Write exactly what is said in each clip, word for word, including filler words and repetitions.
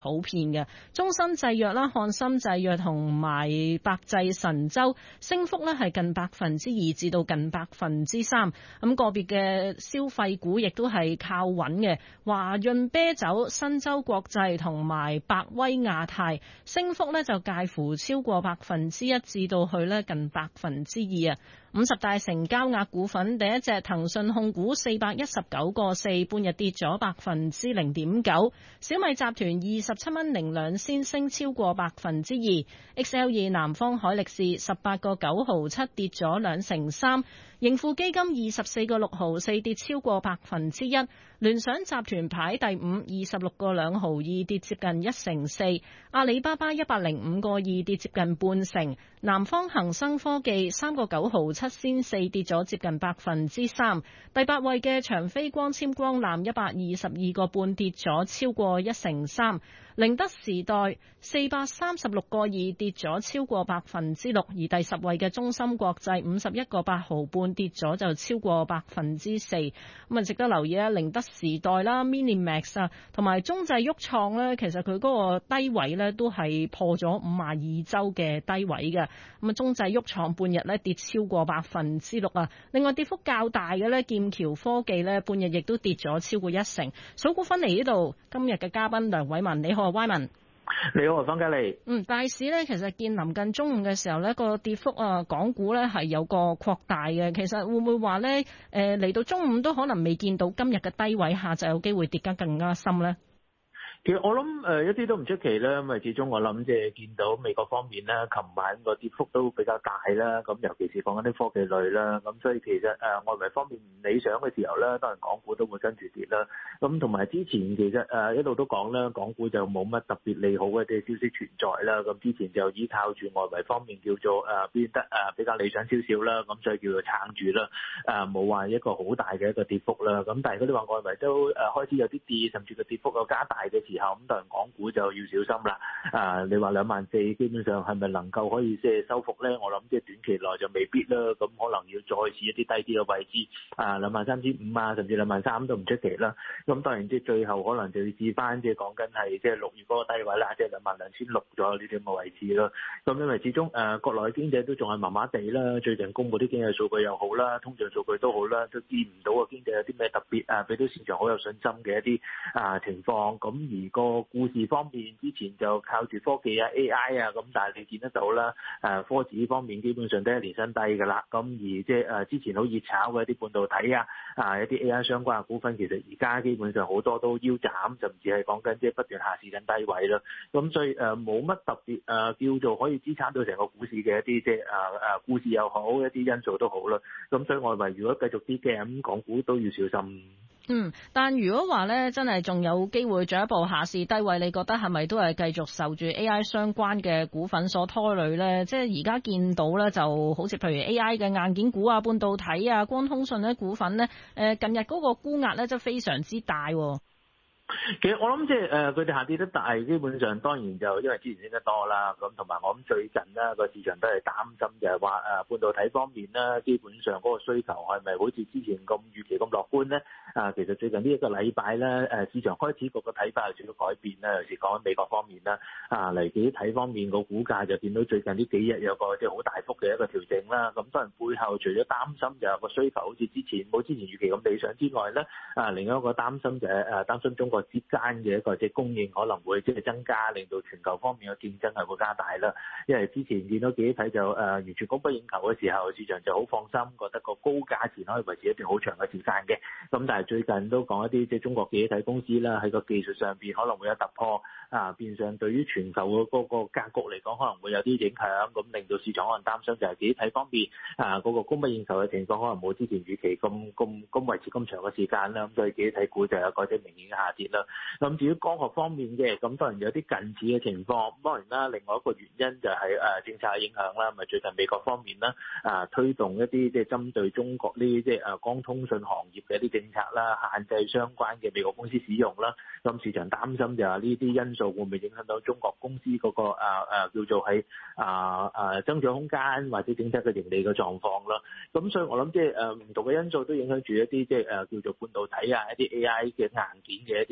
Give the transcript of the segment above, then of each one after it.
普遍嘅。中生製藥啦、漢森製藥同埋百濟神州升幅咧係近百分之二至到近百分之三。咁個別嘅消費股亦都係靠穩嘅，華潤啤酒、新洲國際同埋百威亞太升幅咧就介乎超過百分之一至到去咧近百分之二啊。五十大成交額股份第一隻騰訊控股四百一十九個四，半日跌咗百分之零點九。小米集團二十七蚊零兩仙升超過百分之二。X L 二南方海力士十八個九毫七跌咗兩成三。盈富基金二十四個六毫四跌超過百分之一。聯想集團排第五，二十六個兩毫二跌接近一成四。阿里巴巴一百零五個二跌接近半成。南方恒生科技三個九毫七仙四跌咗接近百分之三。第八位嘅長飛光纖光纜一百二十二個半跌咗超過一成三。寧德時代四百三十六個二跌咗超過百分之六，而第十位嘅中芯國際五十一個八毫半跌咗就超過百分之四。咁啊，值得留意啊，寧德時代啦、Minimax 啊，同埋中製鬱創咧，其實佢嗰個低位咧都係破咗五十二周嘅低位嘅。咁啊，中製鬱創半日咧跌超過百分之六啊。另外跌幅較大嘅咧，劍橋科技咧半日亦都跌咗超過一成。數股分嚟呢度，今日嘅嘉賓梁偉文，你好。歪文， 你好，方嘉利。 嗯，大市咧，其實見臨近中午嘅時候咧，個跌幅啊，港股咧係有個擴大嘅。其實會唔會話咧，誒、呃、嚟到中午都可能未見到今日嘅低位，下就有機會跌得更加深咧？ 其實我諗誒一啲都唔出奇啦，因為始終我諗即係見到美國方面咧，琴晚個跌幅都比較大啦。咁尤其是講緊啲科技類啦，咁所以其實誒外圍方面唔理想嘅時候咧，當然港股都會跟住跌啦。咁同埋之前其實誒一路都講啦，港股就冇乜特別利好嘅啲消息存在啦。咁之前就依靠住外圍方面叫做誒變得誒比較理想少少啦，咁所以叫做撐住啦。誒冇話一個好大嘅一個跌幅啦。咁但係如果你話外圍都誒開始有啲跌，甚至個跌幅有加大嘅時候，咁當然港股就要小心啦。啊，你話兩萬四基本上係咪能夠可以即係收復咧？我諗即係短期內就未必啦。咁可能要再試一啲低啲嘅位置，啊兩萬三千五啊，甚至兩萬三都唔出奇啦。咁當然即係最後可能就要試翻即係講緊係即係六月嗰個低位啦，即係兩萬兩千六左右呢啲咁嘅位置咯。咁因為始終誒國內經濟都仲係麻麻地啦，最近公布啲經濟數據又好啦，通脹數據都好啦，都見唔到個經濟有啲咩特別啊，俾到市場好有信心嘅一啲啊情況。咁而個故事方面，之前就靠住科技啊、A I 啊，咁但係你見得到啦，誒科指方面基本上都係一年新低㗎啦。咁而即係誒之前好熱炒嘅一啲半導體啊，啊一啲 A I 相關嘅股份，其實而家基本上好多都腰斬，甚至係講緊即係不斷下試緊低位啦。咁所以誒冇乜特別誒叫做可以支撐到成個股市嘅一啲即係誒誒故事又好，一啲因素都好啦。咁所以外圍如果繼續跌嘅，咁港股都要小心。 嗯，但如果話咧，真係仲有機會進一步下試低位，你覺得係咪都係繼續受住 A I 相關嘅股份所拖累咧？即係而家見到咧，就好似譬如 A I 嘅硬件股啊、半導體啊、光通訊咧股份咧，誒近日嗰個沽壓咧，真係非常之大。 其實我諗即係誒佢哋下跌得大，基本上當然就因為之前升得多啦，咁同埋我諗最近呢個市場都係擔心就係話誒半導體方面呢，基本上嗰個需求係咪好似之前咁預期咁樂觀呢？啊，其實最近呢一個禮拜咧誒市場開始個個睇法有少少改變啦，尤其是講緊美國方面啦，啊嚟幾睇方面個股價就見到最近呢幾日有個即係好大幅嘅一個調整啦。咁當然背後除咗擔心就係個需求好似之前冇之前預期咁理想之外咧，啊另一個擔心就係誒擔心中國之間嘅一個即係供應可能會即係增加，令到全球方面嘅競爭係會加大啦。因為之前見到幾睇就誒完全供不應求嘅時候，市場就好放心，覺得個高價錢可以維持一段好長嘅時間嘅。咁但係最近都講一啲即係中國記憶體公司啦，喺個技術上邊可能會有突破啊，變相對於全球嘅嗰個格局嚟講可能會有啲影響，咁令到市場可能擔心就係記憶體方面啊嗰個供不應求嘅情況可能冇之前預期咁咁咁維持咁長嘅時間啦。咁所以記憶體股就有個即係明顯嘅下跌啦。咁至於光學方面嘅，咁當然有啲近似嘅情況。當然啦，另外一個原因就係誒政策嘅影響啦，咪最近美國方面啦啊推動一啲即係針對中國呢啲即係誒光通訊行業嘅一啲政策啦，限制相關嘅美國公司使用啦。咁市場擔心就係呢啲因素會唔會影響到中國公司嗰個誒誒叫做係啊啊增長空間或者整體嘅盈利嘅狀況啦。咁所以我諗即係誒唔同嘅因素都影響住一啲即係誒叫做半導體啊一啲 A I 嘅硬件嘅一啲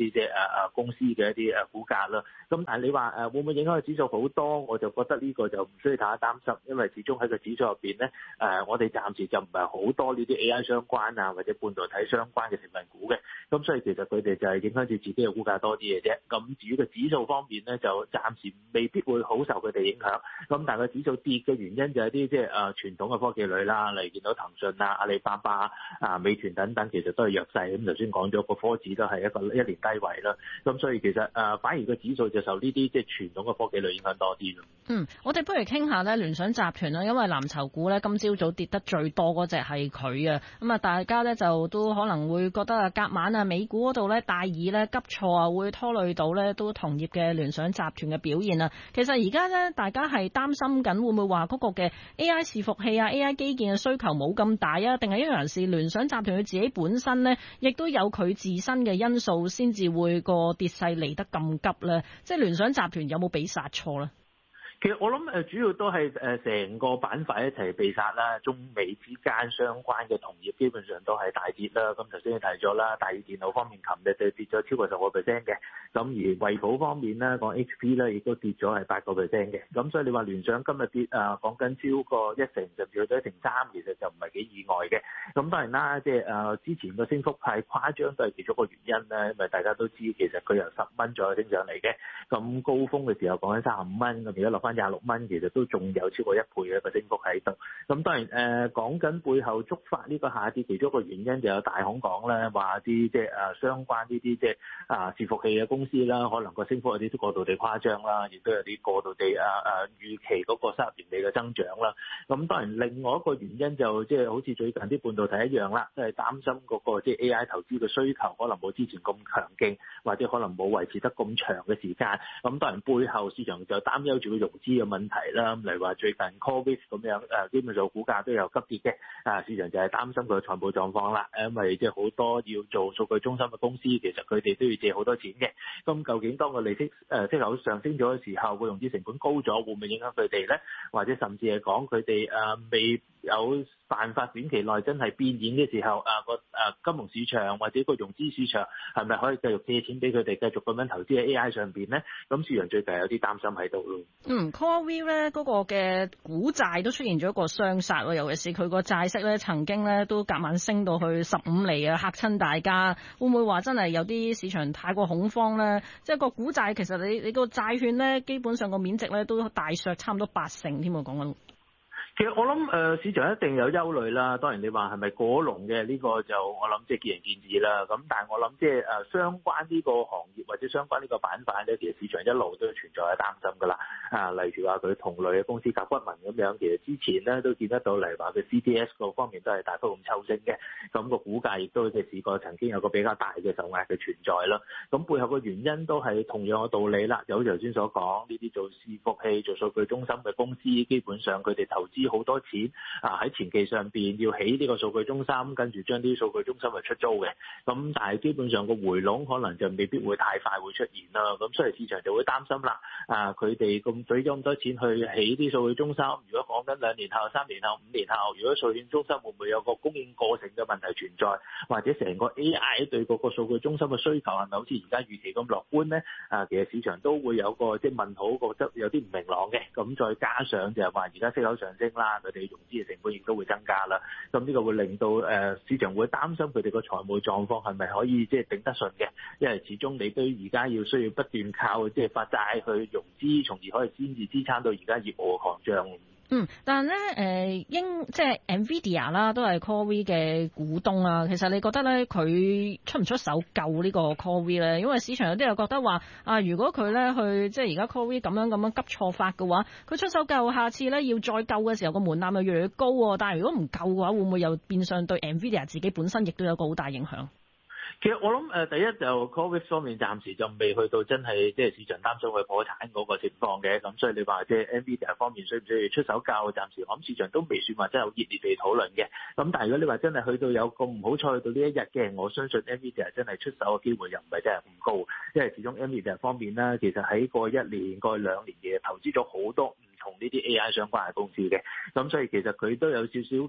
啲即係誒誒公司嘅一啲誒股價啦。咁但係你話誒會唔會影響個指數好多？我就覺得呢個就唔需要大家擔心，因為始終喺個指數入邊咧誒，我哋暫時就唔係好多呢啲 A I 相關啊或者半導體相關嘅成分股嘅，咁所以其實佢哋就係影響住自己嘅股價多啲嘅啫。咁至於個指數方面咧，就暫時未必會好受佢哋影響。咁但係個指數跌嘅原因就係啲即係誒傳統嘅科技類啦，例如見到騰訊啊、阿里巴巴啊、美團等等，其實都係弱勢。咁頭先講咗個科指都係一個一年低位啦。咁所以其實誒反而個指數就受呢啲即係傳統嘅科技類影響多啲咯。 嗯，我哋不如傾下咧聯想集團啦，因為藍籌股咧今朝早跌得最多嗰隻係佢啊。咁啊，大家咧就都可能會覺得啊，隔晚啊美股嗰度咧大耳咧急挫啊，會拖累到咧都同業嘅聯想集團嘅表現啊。其實而家咧大家係擔心緊會唔會話嗰個嘅 A I 伺服器啊、A I 基建嘅需求冇咁大啊，定係因為人士聯想集團佢自己本身咧亦都有佢自身嘅因素，先至會個跌勢嚟得咁急咧？即係聯想集團有冇俾殺錯咧？ 其實我諗誒主要都係誒成個板塊一齊被殺啦，中美之間相關嘅同業基本上都係大跌啦。咁頭先你提咗啦，大耳電腦方面琴日就跌咗超過十個 percent 嘅，咁而惠普方面咧講 H P 咧亦都跌咗係八個 percent 嘅。咁所以你話聯想今日跌啊講緊超過一成，甚至去到一成三，其實就唔係幾意外嘅。咁當然啦，即係誒之前個升幅係誇張，都係其中一個原因咧，因為大家都知其實佢由十蚊左右升上嚟嘅，咁高峰嘅時候講緊三十五蚊，咁而家落翻廿六蚊，其實都仲有超過一倍嘅一個升幅喺度。咁當然誒講緊背後觸發呢個下跌，其中一個原因就有大行講咧，話啲即係誒相關呢啲即係啊伺服器嘅公司啦，可能個升幅有啲過度地誇張啦，亦都有啲過度地啊啊預期嗰個收入盈利嘅增長啦。咁當然另外一個原因就即係好似最近啲半導體一樣啦，都係擔心嗰個即係 A I 投資嘅需求可能冇之前咁強勁，或者可能冇維持得咁長嘅時間。咁當然背後市場就擔憂住個融資嘅問題啦。例如話最近 Covid 咁樣誒，基本上股價都有急跌嘅。啊，市場就係擔心佢嘅財務狀況啦。因為即係好多要做數據中心嘅公司，其實佢哋都要借好多錢嘅。咁究竟當個利息誒息口上升咗嘅時候，個融資成本高咗，會唔會影響佢哋咧？或者甚至係講佢哋誒未有辦法短期內真係變現嘅時候，啊個誒金融市場或者個融資市場係咪可以繼續借錢俾佢哋繼續咁樣投資喺 A I 上邊咧？咁市場最近有啲擔心喺度咯。 嗯 CoreWeave 咧嗰個嘅股債都出現咗一個雙殺喎，尤其是佢個債息咧曾經咧都夾晚升到去十五厘啊，嚇親大家。會唔會話真係有啲市場太過恐慌咧？即係個股債其實你你個債券咧基本上個面值咧都大削差唔多八成添喎，講緊。 其實我諗誒市場一定有憂慮啦，當然你話係咪過龍嘅呢個就我諗即係見仁見智啦。咁但係我諗即係誒相關呢個行業或者相關呢個板塊咧，其實市場一路都存在係擔心㗎啦。啊，例如話佢同類嘅公司甲骨文咁樣，其實之前咧都見得到，例如話佢 C D S 個方面都係大幅咁抽升嘅，咁個股價亦都即係試過曾經有個比較大嘅受壓嘅存在啦。咁背後嘅原因都係同樣嘅道理啦。就好似頭先所講，呢啲做伺服器、做數據中心嘅公司，基本上佢哋投資好多錢啊喺前期上邊要起呢個數據中心，跟住將啲數據中心係出租嘅。咁但係基本上個回籠可能就未必會太快會出現啦。咁所以市場就會擔心啦。啊，佢哋咁俾咗咁多錢去起啲數據中心，如果講緊兩年後、三年後、五年後，如果數據中心會唔會有個供應過剩嘅問題存在，或者成個 A I 對嗰個數據中心嘅需求係咪好似而家預期咁樂觀咧？啊，其實市場都會有個即係問號，覺得有啲唔明朗嘅。咁再加上就係話而家息口上升啦，佢哋融資嘅成本亦都會增加啦。咁呢個會令到誒市場會擔心佢哋個財務狀況係咪可以即係頂得順嘅？因為始終你都而家要需要不斷靠即係發債去融資，從而可以先至支撐到而家業務嘅擴張。 嗯，但係咧，誒英即係 Nvidia 啦，都係 CoreWeave 嘅股東啊。其實你覺得咧，佢出唔出手救呢個 CoreWeave 咧？因為市場有啲又覺得話啊，如果佢咧去即係而家 CoreWeave 咁樣咁樣急錯法嘅話，佢出手救，下次咧要再救嘅時候個門檻又越嚟越高喎。但係如果唔救嘅話，會唔會又變相對 Nvidia 自己本身亦都有個好大影響？ 其實我諗誒，第一就 Covid 方面暫時就未去到真係即係市場擔心佢破產嗰個情況嘅，咁所以你話即係 Nvidia 方面需唔需要出手救？暫時我諗市場都未算話真係好熱烈地討論嘅。咁但係如果你話真係去到有咁唔好彩去到呢一日嘅，我相信 Nvidia 真係出手嘅機會又唔係真係咁高，因為始終 Nvidia 方面啦，其實喺過一年、過兩年嘅投資咗好多唔同呢啲 A I 相關嘅公司嘅，咁所以其實佢都有少少個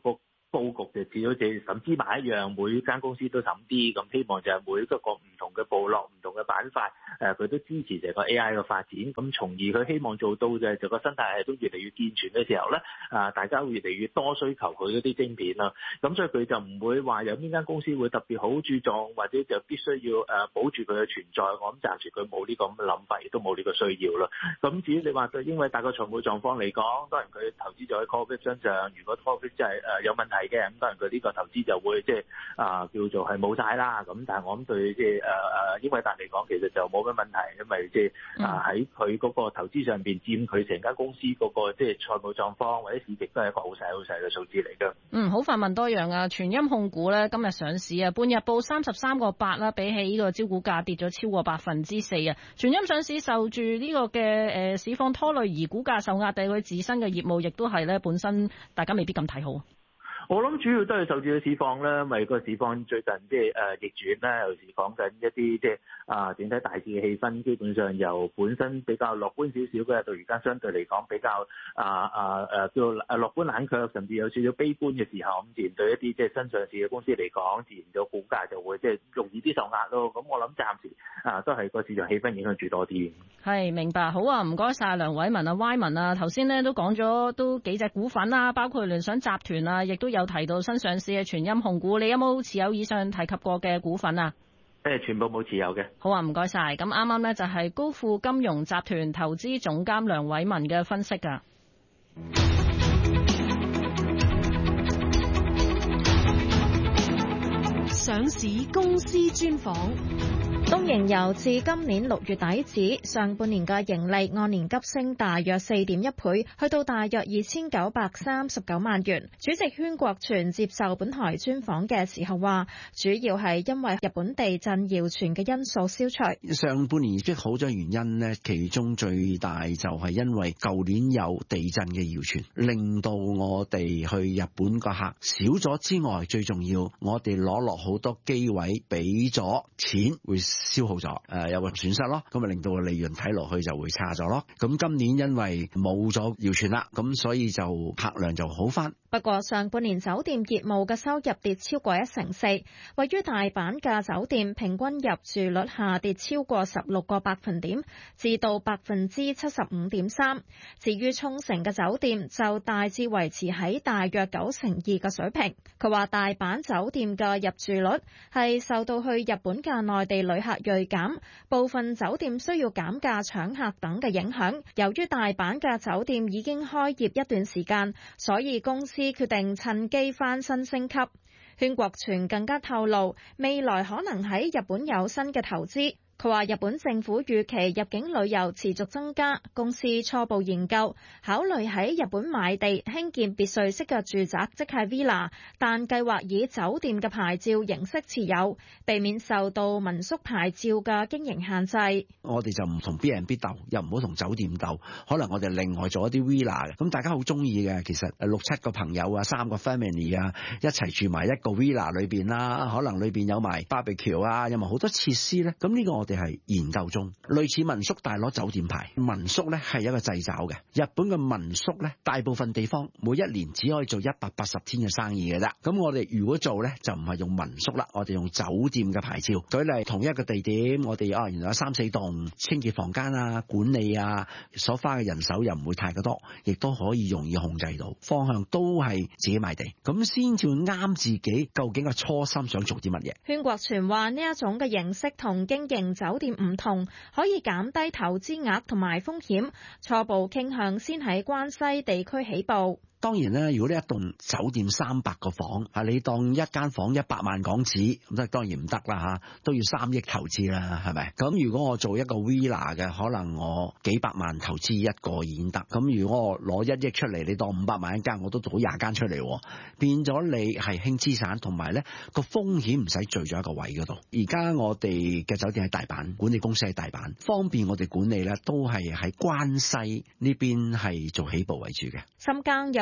佈局就似好似審芝麻一樣，每間公司都審啲，咁希望就係每一個唔同嘅部落、唔同嘅板塊，誒佢都支持成個 A I 嘅發展，咁從而佢希望做到嘅就個生態系都越嚟越健全嘅時候咧，啊大家會越嚟越多需求佢嗰啲晶片啦，咁所以佢就唔會話有邊間公司會特別好注重，或者就必須要誒保住佢嘅存在，我諗暫時佢冇呢個咁嘅諗法，亦都冇呢個需要咯。咁至於你話對英偉達個財務狀況嚟講，當然佢投資咗喺 Corvus 身上，如果 Corvus 真係誒有問題嘅，咁當然佢呢個投資就會即係啊叫做係冇晒啦。咁但係我諗對即係誒誒英偉達嚟講，其實就冇乜問題，因為即係啊喺佢嗰個投資上邊佔佢成間公司嗰個即係財務狀況或者市值都係一個好細好細嘅數字嚟㗎。 嗯，好快問多樣啊！全鑫控股咧今日上市啊，半日報三十三個八啦，比起呢個招股價跌咗超過百分之四啊。全鑫上市受住呢個嘅誒市況拖累，而股價受壓，但係佢自身嘅業務亦都係咧本身大家未必咁睇好。 我諗主要都係受住個市況啦，因為個市況最近即係誒逆轉啦，有時講緊一啲即係啊整體大市嘅氣氛，基本上由本身比較樂觀少少嘅，到而家相對嚟講比較啊啊誒叫誒樂觀冷卻，甚至有少少悲觀嘅時候，咁自然對一啲即係新上市嘅公司嚟講，自然個股價就會即係容易啲受壓咯。咁我諗暫時啊都係個市場氣氛影響住多啲。 係明白，好啊，唔該晒梁偉文啊 Y 文啊，頭先咧都講咗都幾隻股份啦，包括聯想集團啊，亦都有提到新上市嘅全鑫控股，你有冇持有以上提及過嘅股份啊？ 誒，全部冇持有嘅。 好啊，唔該晒。咁啱啱呢就係高富金融集團投資總監梁偉文嘅分析㗎。 上市公司專訪。 東瀛遊至今年六月底止，上半年嘅盈利按年急升大約四點一倍，去到大約二千九百三十九萬元。主席禤國全接受本台專訪嘅時候話，主要係因為日本地震謠傳嘅因素消除。 上半年業績好咗原因呢，其中最大就係因為舊年有地震嘅謠傳，令到我哋去日本個客少咗之外，最重要我哋攞落好多機位俾咗錢會消耗咗，誒、呃、有個損失咯，咁咪令到個利潤睇落去就會差咗咯。咁今年因為冇咗謠傳啦，咁所以就客量就好翻。 不過上半年酒店業務嘅收入跌超過一成四，位於大阪嘅酒店平均入住率下跌超過十六個百分點，至到百分之七十五點三。至於沖繩嘅酒店就大致維持喺大約九成二嘅水平。佢話大阪酒店嘅入住率係受到去日本嘅內地旅客銳減，部分酒店需要減價搶客等嘅影響。由於大阪嘅酒店已經開業一段時間，所以公司決定趁機翻新升級。禤國全更加透露，未來可能喺日本有新嘅投資。佢話日本政府預期入境旅遊持續增加，公司初步研究考慮喺日本買地興建別墅式嘅住宅，即係 villa， 但計劃以酒店嘅牌照形式持有，避免受到民宿牌照嘅經營限制。 我哋就唔同 B and B 鬥，又唔好同酒店鬥，可能我哋另外做一啲 villa 嘅，咁大家好中意嘅。其實六七個朋友啊，三個 family 啊，一齊住埋一個 villa 裏邊啦，可能裏邊有埋 barbecue 啊，有埋好多設施咧。咁呢個我哋係研究中，類似民宿但係攞酒店牌。民宿咧係一個掣肘嘅，日本嘅民宿咧大部分地方每一年只可以做一百八十天嘅生意嘅啫。咁我哋如果做咧就唔係用民宿啦，我哋用酒店嘅牌照。舉例同一個地點，我哋啊原來有三四棟，清潔房間啊、管理啊，所花嘅人手又唔會太過多，亦都可以容易控制到。方向都係自己買地，咁先至啱自己究竟個初心想做啲乜嘢。 禤國全話呢一種嘅形式同經營酒店唔同，可以減低投資額同埋風險，初步傾向先喺關西地區起步。 當然咧，如果呢一棟酒店三百個房，啊你當一間房一百萬港紙，咁即係當然唔得啦嚇，都要三億投資啦，係咪？咁如果我做一個 villa 嘅，可能我幾百萬投資一個已經得。咁如果我攞一億出嚟，你當五百萬一間，我都做廿間出嚟，變咗你係輕資產，同埋咧個風險唔使聚咗一個位嗰度。而家我哋嘅酒店喺大阪，管理公司喺大阪，方便我哋管理咧，都係喺關西呢邊係做起步為主嘅。 深耕日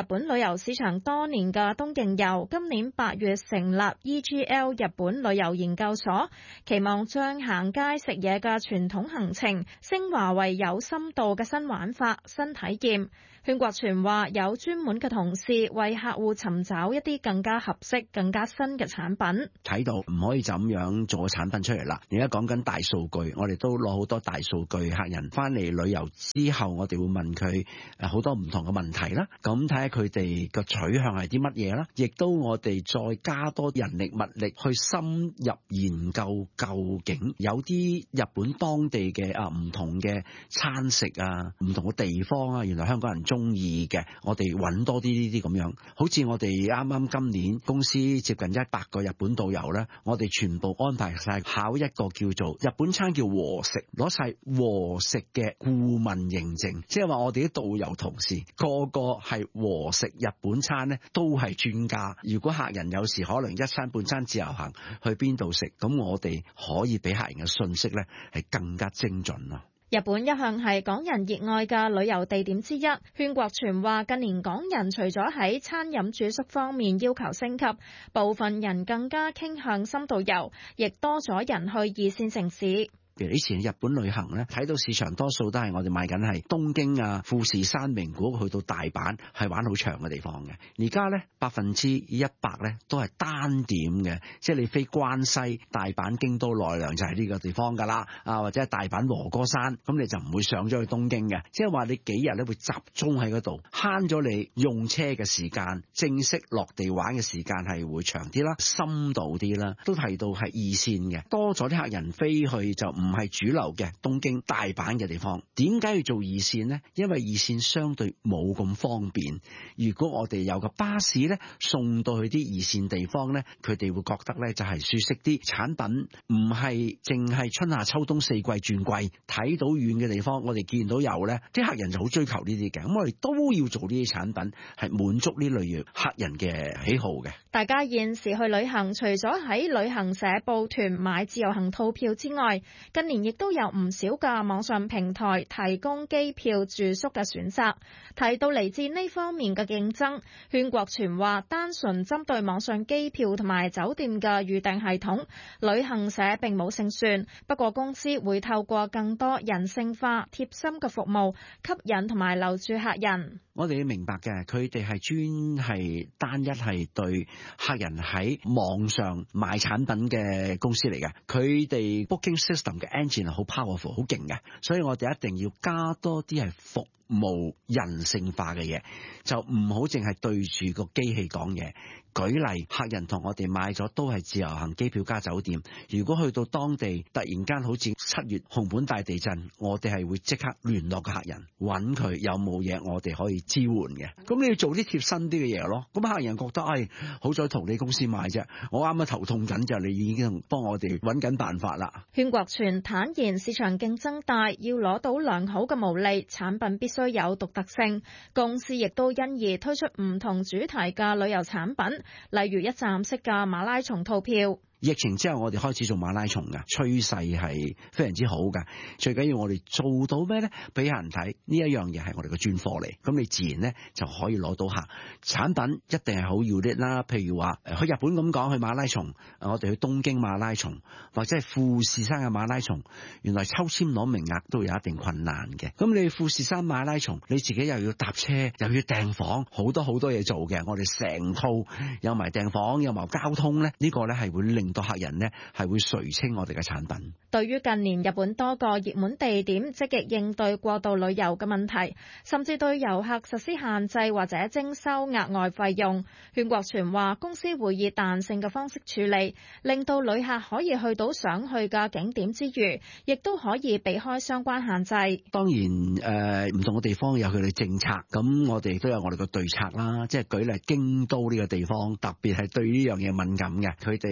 本旅遊市場多年嘅東瀛遊，今年八月成立 E G L 日本旅遊研究所，期望將行街食嘢嘅傳統行程升華為有深度嘅新玩法、新體驗。禤國全話有專門嘅同事為客戶尋找一啲更加合適、更加新嘅產品。 睇到唔可以就咁樣做個產品出嚟啦。而家講緊大數據，我哋都攞好多大數據，客人翻嚟旅遊之後，我哋會問佢誒好多唔同嘅問題啦。咁睇下佢哋個取向係啲乜嘢啦，亦都我哋再加多人力物力去深入研究，究竟有啲日本當地嘅啊唔同嘅餐食啊，唔同嘅地方啊，原來香港人中意嘅，我哋揾多啲呢啲咁樣。好似我哋啱啱今年公司接近一百個日本導遊咧，我哋全部安排晒考一個叫做日本餐叫和食，攞晒和食嘅顧問認證，即係話我哋啲導遊同事個個係和食日本餐咧，都係專家。如果客人有時可能一餐半餐自由行去邊度食，咁我哋可以俾客人嘅信息咧係更加精準咯。 日本一向係港人熱愛嘅旅遊地點之一。禤國全話近年港人除咗喺餐飲住宿方面要求升級，部分人更加傾向深度遊，亦多咗人去二線城市。 譬如以前日本旅行咧，睇到市場多數都係我哋買緊係東京啊、富士山、名古屋去到大阪係玩好長嘅地方嘅。而家咧百分之一百咧都係單點嘅，即係你飛關西、大阪、京都、奈良就係呢個地方㗎啦。啊，或者係大阪和歌山，咁你就唔會上咗去東京嘅。即係話你幾日咧會集中喺嗰度，慳咗你用車嘅時間，正式落地玩嘅時間係會長啲啦、深度啲啦。都提到係二線嘅，多咗啲客人飛去就唔係主流嘅東京、大阪嘅地方。點解要做二線呢？因為二線相對冇咁方便。如果我哋有個巴士咧送到去啲二線地方咧，佢哋會覺得咧就係舒適啲，產品唔係淨係春夏秋冬四季轉季，睇到遠嘅地方，我哋見到有咧，啲客人就好追求呢啲嘅。咁我哋都要做呢啲產品，係滿足呢類型客人嘅喜好嘅。 大家現時去旅行，除咗喺旅行社報團買自由行套票之外，近年亦都有唔少嘅網上平台提供機票住宿嘅選擇。提到嚟自呢方面嘅競爭，禤國全話單純針對網上機票同埋酒店嘅預訂系統，旅行社並冇勝算。不過公司會透過更多人性化、貼心嘅服務，吸引同埋留住客人。 我哋要明白嘅，佢哋係專係單一係對客人喺網上買產品嘅公司嚟嘅。佢哋 booking system 嘅 engine 係好 powerful 好勁嘅，所以我哋一定要加多啲係服務人性化嘅嘢，就唔好淨係對住個機器講嘢。舉例，客人同我哋買咗都係自由行機票加酒店，如果去到當地突然間好似七月熊本大地震，我哋係會即刻聯絡個客人，揾佢有冇嘢我哋可以支援嘅。咁你要做啲貼身啲嘅嘢咯。咁客人覺得，哎，好彩同你公司買啫，我啱啱頭痛緊就你已經幫我哋揾緊辦法啦。 禤國全坦言市場競爭大，要攞到良好嘅毛利，產品必須有獨特性。公司亦都因而推出唔同主題嘅旅遊產品，例如一站式嘅馬拉松套票。 疫情之後我哋開始做馬拉松嘅趨勢係非常之好嘅，最緊要我哋做到咩呢？俾人睇呢一樣嘢係我哋嘅專科嚟，咁你自然呢就可以攞到客。產品一定係好要啲啦，譬如話去日本咁講，去馬拉松，我哋去東京馬拉松或者係富士山嘅馬拉松，原來抽籤攞名額都有一定困難嘅。咁你去富士山馬拉松，你自己又要搭車，又要訂房，好多好多嘢做嘅。我哋成套有埋訂房，有埋交通呢，呢、呢個呢係會令到客人呢係會垂青我哋嘅產品。 對於近年日本多個熱門地點積極應對過度旅遊嘅問題，甚至對遊客實施限制或者徵收額外費用，禤國全話公司會以彈性嘅方式處理，令到旅客可以去到想去嘅景點之餘，亦都可以避開相關限制。 當然誒，呃、唔同嘅地方有佢哋政策，咁我哋都有我哋嘅對策啦。即係舉例京都呢個地方，特別係對呢樣嘢敏感嘅，佢哋對客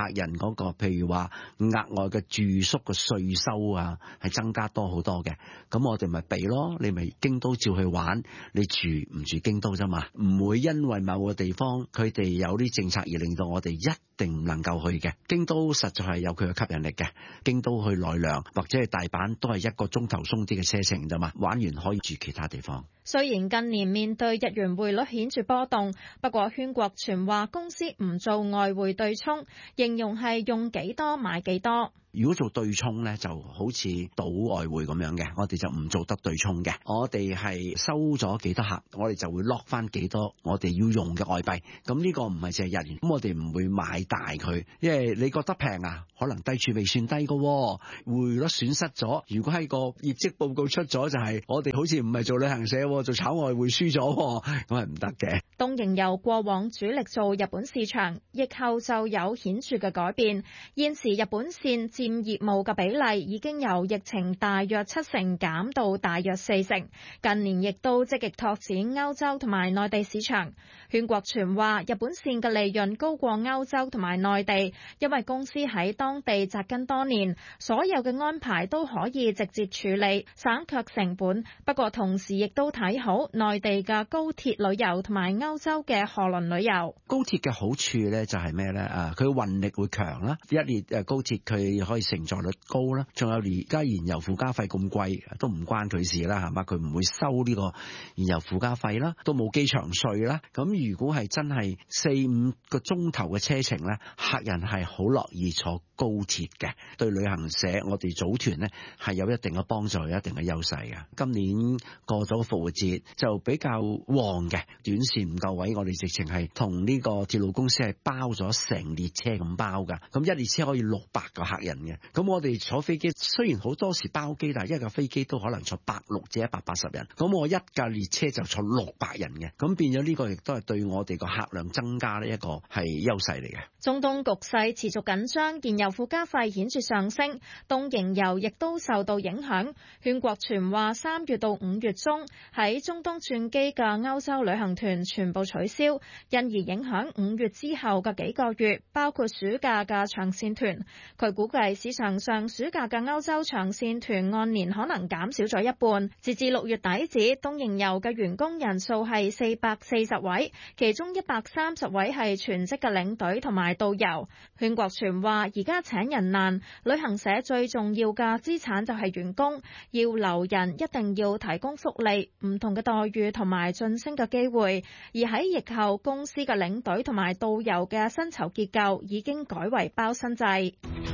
客人嗰個譬如話額外嘅住宿嘅稅收啊，係增加多好多嘅。咁我哋咪俾咯，你咪京都照去玩，你住唔住京都啫嘛？唔會因為某個地方佢哋有啲政策而令到我哋一定唔能夠去嘅。京都實在係有佢嘅吸引力嘅。京都去奈良或者係大阪都係一個鐘頭鬆啲嘅車程啫嘛，玩完可以住其他地方。 雖然近年面對日元匯率顯著波動，不過禤國全話公司唔做外匯對沖，形容係用幾多買幾多。 如果做對沖咧，就好似賭外匯咁樣嘅，我哋就唔做得對沖嘅。我哋係收咗幾多客，我哋就會 lock 翻幾多我哋要用嘅外幣。咁呢個唔係淨係日元，咁我哋唔會買大佢，因為你覺得平啊，可能低處未算低嘅喎，匯率損失咗。如果喺個業績報告出咗，就係我哋好似唔係做旅行社，做炒外匯輸咗，咁係唔得嘅。 東瀛遊過往主力做日本市場，疫後就有顯著嘅改變。現時日本線佔業務嘅比例已經由疫情大約七成減到大約四成。近年亦都積極拓展歐洲同埋內地市場。禤國全話，日本線嘅利潤高過歐洲同埋內地，因為公司喺當地紮根多年，所有嘅安排都可以直接處理，省卻成本。不過同時亦都睇好內地嘅高鐵旅遊同埋歐洲嘅貨輪旅遊。 高鐵嘅好處咧就係咩咧？啊，佢運力會強啦，一列誒高鐵佢可以承載率高啦，仲有而家燃油附加費咁貴都唔關佢事啦，係嘛？佢唔會收呢個燃油附加費啦，都冇機場稅啦。咁如果係真係四五個鐘頭嘅車程咧，客人係好樂意坐高鐵嘅，對旅行社我哋組團呢係有一定嘅幫助，有一定嘅優勢嘅。今年過咗復活節就比較旺嘅，短線唔夠位，我哋直情係同呢個鐵路公司係包咗成列車咁包噶。咁一列車可以六百個客人嘅。咁我哋坐飛機雖然好多時包機，但係一架飛機都可能坐百六至一百八十人。咁我一架列車就坐六百人嘅。咁變咗呢個亦都係對我哋個客量增加呢一個係優勢嚟嘅。 中東局勢持續緊張，燃油附加費顯著上升，東瀛遊亦都受到影響。禤國全話，三月到五月中喺中東轉機嘅歐洲旅行團全部取消，因而影響五月之後嘅幾個月，包括暑假嘅長線團。佢估計市場上暑假嘅歐洲長線團按年可能減少咗一半。截至六月底止，東瀛遊嘅員工人數係四百四十位，其中一百三十位係全職嘅領隊同埋導遊。禤國全話，而家請人難，旅行社最重要嘅資產就係員工，要留人一定要提供福利、唔同嘅待遇同埋晉升嘅機會。而喺疫後，公司嘅領隊同埋導遊嘅薪酬結構已經改為包薪制。